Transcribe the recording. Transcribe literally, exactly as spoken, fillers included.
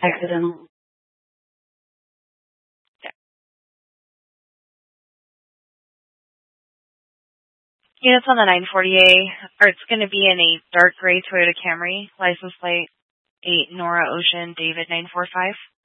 accidental. Yeah. Units on the nine forty A, or it's going to be in a dark gray Toyota Camry, license plate eight Nora Ocean David nine four five.